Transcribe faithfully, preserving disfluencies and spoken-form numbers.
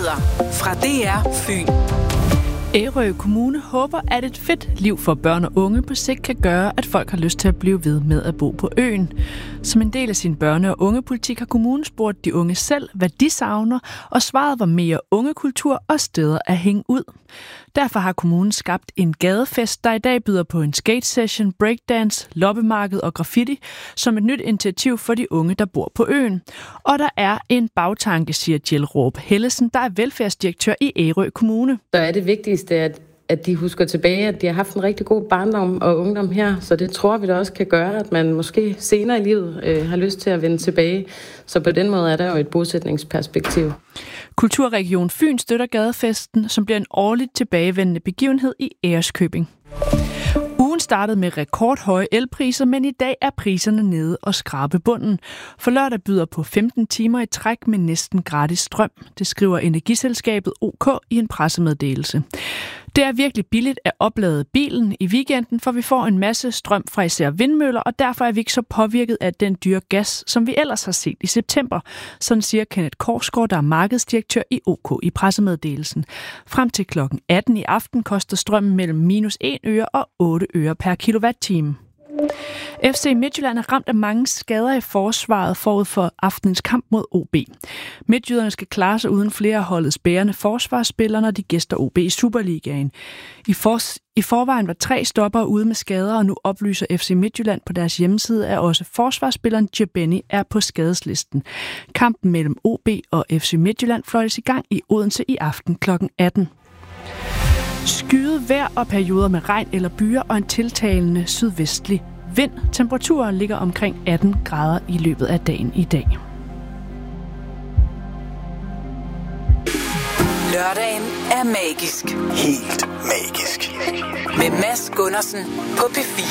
Nyheder fra D R Fyn. Ærø Kommune håber, at et fedt liv for børn og unge på sigt kan gøre, at folk har lyst til at blive ved med at bo på øen. Som en del af sin børne- og ungepolitik har kommunen spurgt de unge selv, hvad de savner, og svaret var mere ungekultur og steder at hænge ud. Derfor har kommunen skabt en gadefest, der i dag byder på en skate-session, breakdance, loppemarked og graffiti, som et nyt initiativ for de unge, der bor på øen. Og der er en bagtanke, siger Jill Råb Hellesen, der er velfærdsdirektør i Ærø Kommune. Så er det vigtigste, at, at de husker tilbage, at de har haft en rigtig god barndom og ungdom her, så det tror vi da også kan gøre, at man måske senere i livet øh, har lyst til at vende tilbage. Så på den måde er der jo et bosætningsperspektiv. Kulturregion Fyn støtter gadefesten, som bliver en årligt tilbagevendende begivenhed i Ærøskøbing. Ugen startede med rekordhøje elpriser, men i dag er priserne nede og skrabe bunden. For lørdag byder på femten timer i træk med næsten gratis strøm. Det skriver energiselskabet OK i en pressemeddelelse. Det er virkelig billigt at oplade bilen i weekenden, for vi får en masse strøm fra især vindmøller, og derfor er vi ikke så påvirket af den dyre gas, som vi ellers har set i september. Sådan siger Kenneth Korsgaard, der er markedsdirektør i OK i pressemeddelelsen. Frem til klokken atten i aften koster strømmen mellem minus en øre og otte øre per kilowatt-time. F C Midtjylland er ramt af mange skader i forsvaret forud for aftenens kamp mod O B. Midtjyderne skal klare sig uden flere af holdets bærende forsvarsspillere, når de gæster O B i Superligaen. I, for, I forvejen var tre stoppere ude med skader, og nu oplyser F C Midtjylland på deres hjemmeside, at også forsvarsspilleren Djabeni er på skadeslisten. Kampen mellem O B og F C Midtjylland fløjtes i gang i Odense i aften klokken atten. Skyet vejr og perioder med regn eller byer og en tiltagende sydvestlig vind. Temperaturen ligger omkring atten grader i løbet af dagen i dag. Lørdagen er magisk. Helt magisk. Med Mads Gundersen på P fire.